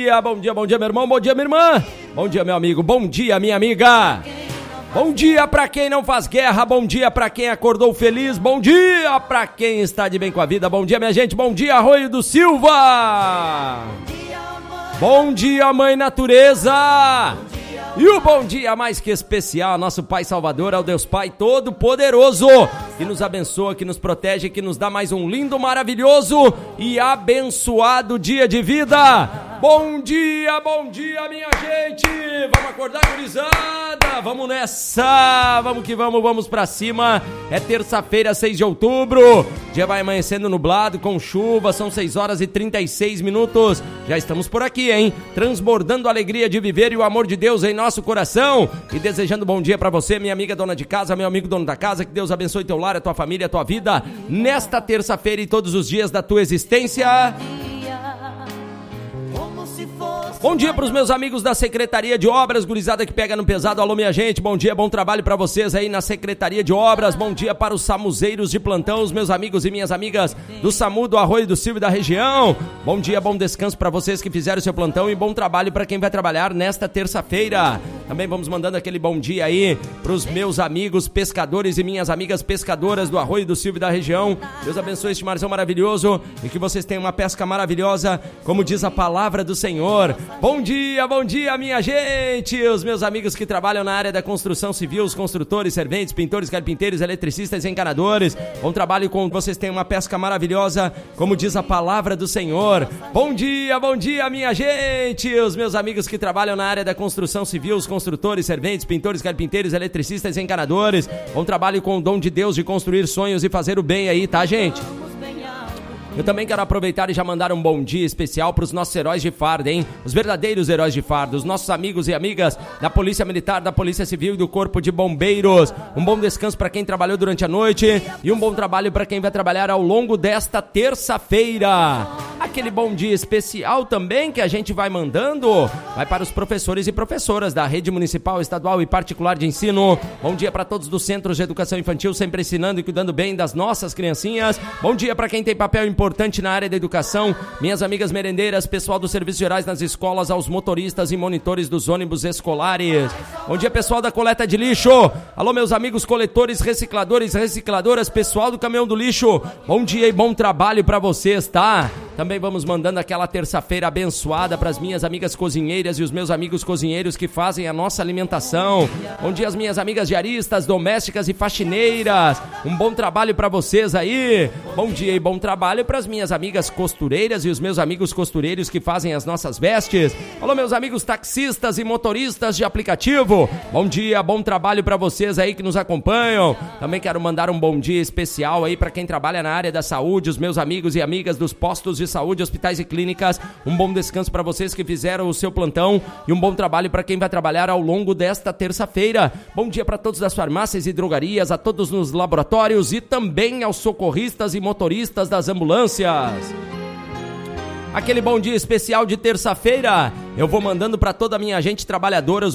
dia, bom dia, meu irmão, bom dia, minha irmã, bom dia, meu amigo, bom dia, minha amiga. Bom dia pra quem não faz guerra, bom dia pra quem acordou feliz, bom dia pra quem está de bem com a vida, bom dia, minha gente, bom dia, Arroio do Silva. Bom dia, Mãe Natureza. E o bom dia mais que especial, nosso Pai Salvador, ao Deus Pai Todo-Poderoso, que nos abençoa, que nos protege, que nos dá mais um lindo, maravilhoso e abençoado dia de vida. Bom dia, minha gente. Vamos acordar, gurizada. Vamos nessa, vamos que vamos, vamos pra cima. É terça-feira, 6 de outubro. Dia vai amanhecendo nublado, com chuva, são 6 horas e 36 minutos. Já estamos por aqui, hein? Transbordando a alegria de viver e o amor de Deus em nosso coração. E desejando bom dia pra você, minha amiga dona de casa, meu amigo dono da casa. Que Deus abençoe teu lar, a tua família, a tua vida, nesta terça-feira e todos os dias da tua existência. Bom dia pros meus amigos da Secretaria de Obras, gurizada que pega no pesado, alô minha gente, bom dia, bom trabalho pra vocês aí na Secretaria de Obras, bom dia para os samuzeiros de plantão, os meus amigos e minhas amigas do SAMU, do Arroio do Silva e da região, bom dia, bom descanso pra vocês que fizeram o seu plantão e bom trabalho pra quem vai trabalhar nesta terça-feira. Também vamos mandando aquele bom dia aí pros meus amigos pescadores e minhas amigas pescadoras do Arroio do Silva e da região, Deus abençoe este marzão maravilhoso e que vocês tenham uma pesca maravilhosa, como diz a palavra do Senhor. Bom dia, minha gente! Os meus amigos que trabalham na área da construção civil, os construtores, serventes, pintores, carpinteiros, eletricistas e encanadores. Bom trabalho com vocês, têm uma pesca maravilhosa, como diz a palavra do Senhor. Bom dia, minha gente! Os meus amigos que trabalham na área da construção civil, os construtores, serventes, pintores, carpinteiros, eletricistas e encanadores. Bom trabalho com o dom de Deus de construir sonhos e fazer o bem aí, tá, gente? Eu também quero aproveitar e já mandar um bom dia especial para os nossos heróis de farda, hein? Os verdadeiros heróis de farda, os nossos amigos e amigas da Polícia Militar, da Polícia Civil e do Corpo de Bombeiros. Um bom descanso para quem trabalhou durante a noite e um bom trabalho para quem vai trabalhar ao longo desta terça-feira. Aquele bom dia especial também que a gente vai mandando, vai para os professores e professoras da rede municipal, estadual e particular de ensino. Bom dia para todos dos centros de educação infantil, sempre ensinando e cuidando bem das nossas criancinhas. Bom dia para quem tem papel importante na área da educação, minhas amigas merendeiras, pessoal dos serviços gerais nas escolas, aos motoristas e monitores dos ônibus escolares. Bom dia, pessoal da coleta de lixo. Alô, meus amigos coletores, recicladores, recicladoras, pessoal do caminhão do lixo. Bom dia e bom trabalho para vocês, tá? Também vamos mandando aquela terça-feira abençoada para as minhas amigas cozinheiras e os meus amigos cozinheiros que fazem a nossa alimentação. Bom dia, as minhas amigas diaristas, domésticas e faxineiras. Um bom trabalho para vocês aí. Bom dia e bom trabalho para as minhas amigas costureiras e os meus amigos costureiros que fazem as nossas vestes. Alô, meus amigos taxistas e motoristas de aplicativo. Bom dia, bom trabalho para vocês aí que nos acompanham. Também quero mandar um bom dia especial aí para quem trabalha na área da saúde, os meus amigos e amigas dos postos de saúde, hospitais e clínicas. Um bom descanso para vocês que fizeram o seu plantão e um bom trabalho para quem vai trabalhar ao longo desta terça-feira. Bom dia para todos das farmácias e drogarias, a todos nos laboratórios e também aos socorristas e motoristas das ambulâncias. Aquele bom dia especial de terça-feira eu vou mandando para toda a minha gente trabalhadora, os